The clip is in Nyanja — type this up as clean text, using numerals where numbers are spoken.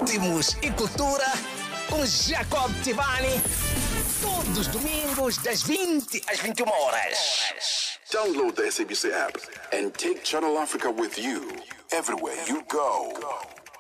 Ritmos e cultura com Jacob Tivani. Todos os domingos das 20 às 21 horas. Download the SABC app and take Channel Africa with you everywhere you go.